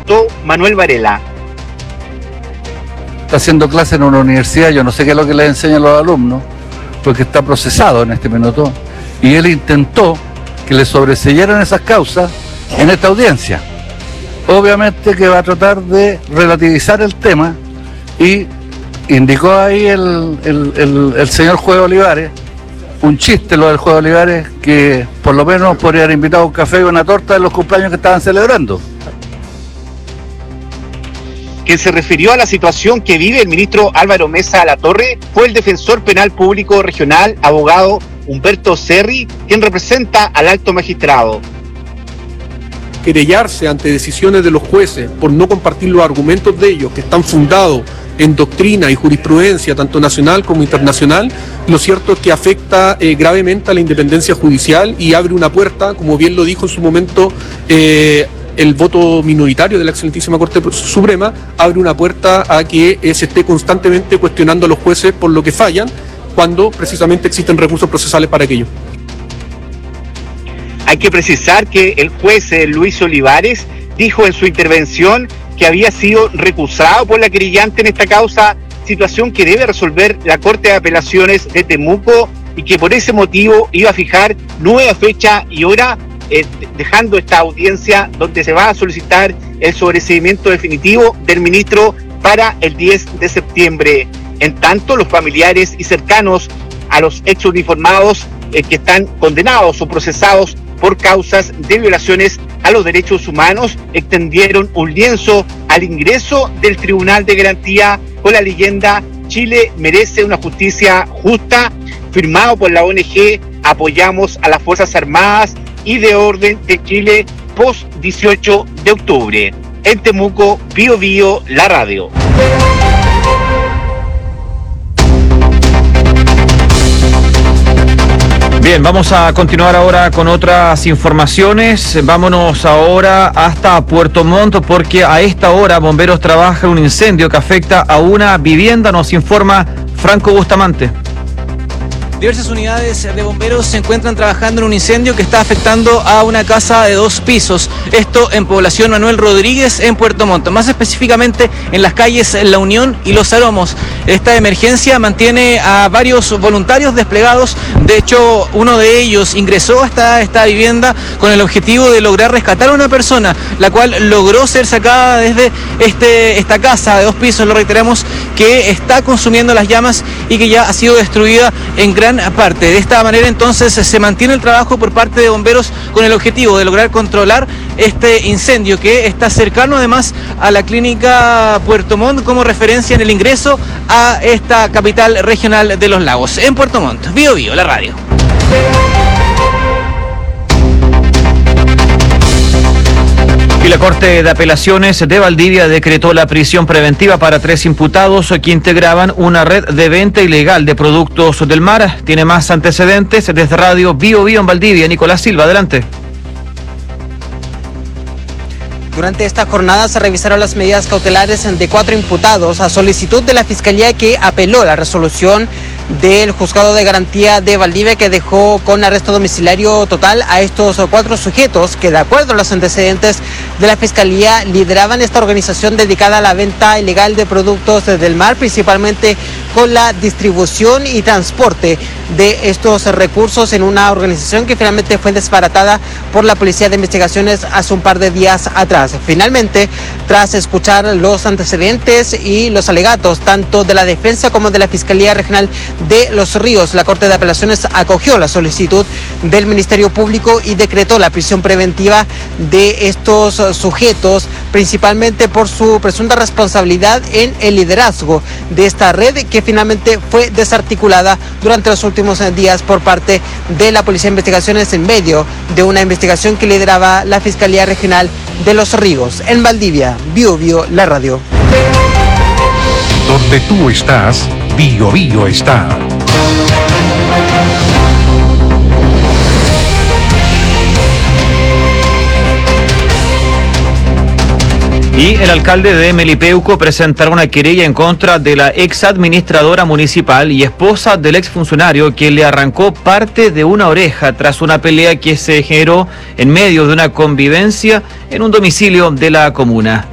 relató Manuel Varela. Está haciendo clase en una universidad, yo no sé qué es lo que les enseñan los alumnos, porque está procesado en este minuto, y él intentó que le sobreseyeran esas causas en esta audiencia. Obviamente que va a tratar de relativizar el tema, y indicó ahí el señor Juez Olivares, un chiste lo del Juez Olivares, que por lo menos podría haber invitado un café y una torta en los cumpleaños que estaban celebrando. Quien se refirió a la situación que vive el ministro Álvaro Mesa Latorre fue el defensor penal público regional, abogado Humberto Cerri, quien representa al alto magistrado. Querellarse ante decisiones de los jueces por no compartir los argumentos de ellos, que están fundados en doctrina y jurisprudencia, tanto nacional como internacional, lo cierto es que afecta gravemente a la independencia judicial y abre una puerta, como bien lo dijo en su momento el voto minoritario de la excelentísima Corte Suprema, abre una puerta a que se esté constantemente cuestionando a los jueces por lo que fallan, cuando precisamente existen recursos procesales para aquello. Hay que precisar que el juez Luis Olivares dijo en su intervención que había sido recusado por la querellante en esta causa, situación que debe resolver la Corte de Apelaciones de Temuco, y que por ese motivo iba a fijar nueva fecha y hora, dejando esta audiencia donde se va a solicitar el sobreseimiento definitivo del ministro para el 10 de septiembre. En tanto, los familiares y cercanos a los exuniformados que están condenados o procesados por causas de violaciones a los derechos humanos extendieron un lienzo al ingreso del Tribunal de Garantía con la leyenda "Chile merece una justicia justa", firmado por la ONG Apoyamos a las Fuerzas Armadas y de Orden de Chile post 18 de octubre. En Temuco, Bío Bío, la radio. Bien, vamos a continuar ahora con otras informaciones. Vámonos ahora hasta Puerto Montt, porque a esta hora bomberos trabajan un incendio que afecta a una vivienda, nos informa Franco Bustamante. Diversas unidades de bomberos se encuentran trabajando en un incendio que está afectando a una casa de 2 pisos. Esto en población Manuel Rodríguez, en Puerto Montt, más específicamente en las calles La Unión y Los Aromos. Esta emergencia mantiene a varios voluntarios desplegados. De hecho, uno de ellos ingresó hasta esta vivienda con el objetivo de lograr rescatar a una persona, la cual logró ser sacada desde esta casa de 2 pisos, lo reiteramos, que está consumiendo las llamas y que ya ha sido destruida en gran parte. De esta manera entonces se mantiene el trabajo por parte de bomberos con el objetivo de lograr controlar este incendio, que está cercano además a la clínica Puerto Montt como referencia en el ingreso a esta capital regional de los lagos. En Puerto Montt, Bío Bío, la radio. Y la Corte de Apelaciones de Valdivia decretó la prisión preventiva para 3 imputados que integraban una red de venta ilegal de productos del mar. Tiene más antecedentes desde Radio Bío Bío en Valdivia. Nicolás Silva, adelante. Durante esta jornada se revisaron las medidas cautelares de 4 imputados a solicitud de la Fiscalía, que apeló la resolución del Juzgado de Garantía de Valdivia, que dejó con arresto domiciliario total a estos 4 sujetos que, de acuerdo a los antecedentes de la Fiscalía, lideraban esta organización dedicada a la venta ilegal de productos del mar, principalmente con la distribución y transporte de estos recursos en una organización que finalmente fue desbaratada por la Policía de Investigaciones hace un par de días atrás. Finalmente, tras escuchar los antecedentes y los alegatos tanto de la defensa como de la Fiscalía Regional de Los Ríos, la Corte de Apelaciones acogió la solicitud del Ministerio Público y decretó la prisión preventiva de estos sujetos, principalmente por su presunta responsabilidad en el liderazgo de esta red, que finalmente fue desarticulada durante los últimos días por parte de la Policía de Investigaciones en medio de una investigación que lideraba la Fiscalía Regional de Los Ríos. En Valdivia, Bío Bío, la radio. Donde tú estás, Bío Bío está. Y el alcalde de Melipeuco presentará una querella en contra de la ex administradora municipal y esposa del exfuncionario, que le arrancó parte de una oreja tras una pelea que se generó en medio de una convivencia en un domicilio de la comuna.